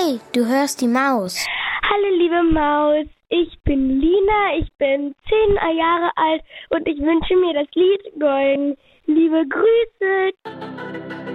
Hey, du hörst die Maus. Hallo liebe Maus, ich bin Lina, ich bin 10 Jahre alt und ich wünsche mir das Lied Golden. Liebe Grüße.